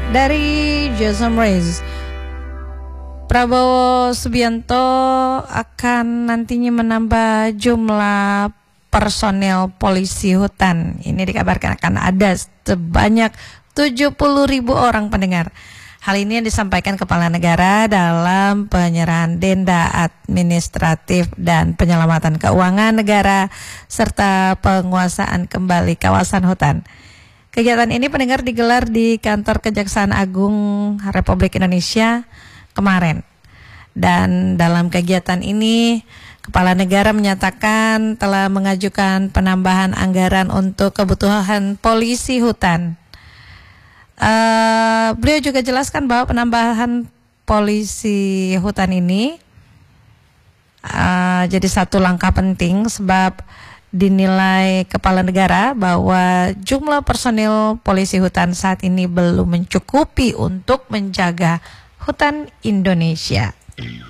Dari Jason Mraz, Prabowo Subianto akan nantinya menambah jumlah personel polisi hutan. Ini dikabarkan akan ada sebanyak 70.000 orang pendengar. Hal ini yang disampaikan Kepala Negara dalam penyerahan denda administratif dan penyelamatan keuangan negara serta penguasaan kembali kawasan hutan. Kegiatan ini pendengar digelar di kantor Kejaksaan Agung Republik Indonesia kemarin. Dan dalam kegiatan ini Kepala Negara menyatakan telah mengajukan penambahan anggaran untuk kebutuhan polisi hutan. Beliau juga jelaskan bahwa penambahan polisi hutan ini jadi satu langkah penting sebab dinilai Kepala Negara bahwa jumlah personil polisi hutan saat ini belum mencukupi untuk menjaga hutan Indonesia.